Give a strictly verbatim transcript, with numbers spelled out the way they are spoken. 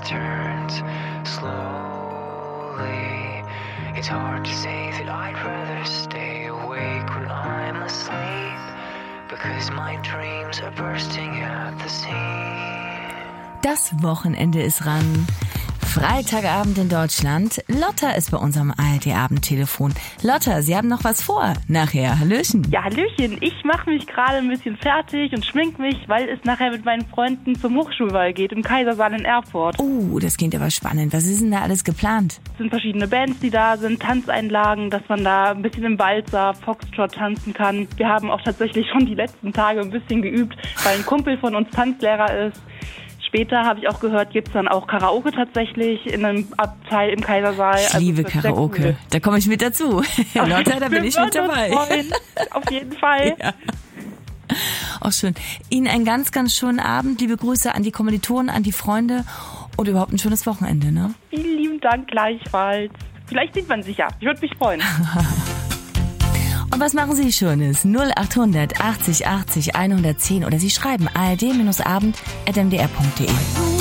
turns slowly. It's hard to say that I'd rather stay awake when I'm asleep, because my dreams are bursting at the seams. Das Wochenende ist ran. Freitagabend in Deutschland. Lotta ist bei unserem A R D-Abendtelefon. Lotta, Sie haben noch was vor nachher. Hallöchen. Ja, Hallöchen. Ich mache mich gerade ein bisschen fertig und schmink mich, weil es nachher mit meinen Freunden zum Hochschulball geht im Kaisersaal in Erfurt. Oh, das klingt aber spannend. Was ist denn da alles geplant? Es sind verschiedene Bands, die da sind, Tanzeinlagen, dass man da ein bisschen im Walzer, Foxtrot tanzen kann. Wir haben auch tatsächlich schon die letzten Tage ein bisschen geübt, weil ein Kumpel von uns Tanzlehrer ist. Später, habe ich auch gehört, gibt es dann auch Karaoke tatsächlich in einem Abteil im Kaisersaal. Ich also liebe Karaoke. Cool. Da komme ich mit dazu. Lotta, da bin ich mit dabei. Auf jeden Fall. Ja. Auch schön. Ihnen einen ganz, ganz schönen Abend. Liebe Grüße an die Kommilitonen, an die Freunde und überhaupt ein schönes Wochenende. Ne? Vielen lieben Dank gleichfalls. Vielleicht sieht man sich ja. Ich würde mich freuen. Und was machen Sie Schönes? null acht hundert achtzig achtzig hundertzehn oder Sie schreiben a r d abend at m d r punkt d e.